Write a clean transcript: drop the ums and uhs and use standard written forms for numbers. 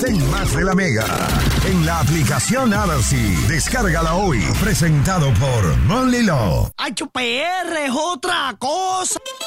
estén más de la Mega. En la aplicación Odyssey. Descárgala hoy. Presentado por Monly Law. HPR es otra cosa.